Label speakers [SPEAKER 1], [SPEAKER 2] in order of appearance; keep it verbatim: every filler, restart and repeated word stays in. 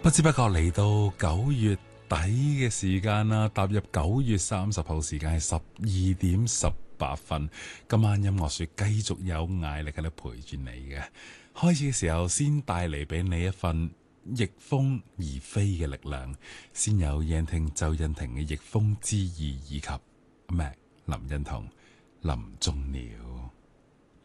[SPEAKER 1] 不知不覺嚟到九月底嘅時間啦，踏入九月三十號時間係十二點十八分。今晚音樂說繼續有艾力喺度陪住你嘅。開始嘅時候先帶嚟俾你一份逆風而飛嘅力量，先有燕聽周欣婷嘅逆風之意，以及 Mac 林欣彤林鐘鳥。